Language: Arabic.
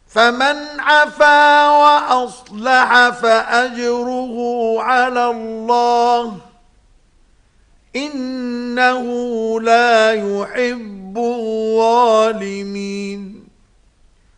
فمن عفا وأصلح فأجره على الله إنه لا يحب الظالمين.